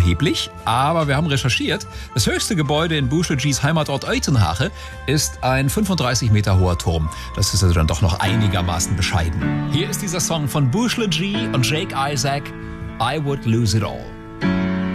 erheblich, aber wir haben recherchiert. Das höchste Gebäude in Bushel G's Heimatort Uitenhage ist ein 35 Meter hoher Turm. Das ist also dann doch noch einigermaßen bescheiden. Hier ist dieser Song von Bushel G und Jake Isaac, I Would Lose It All.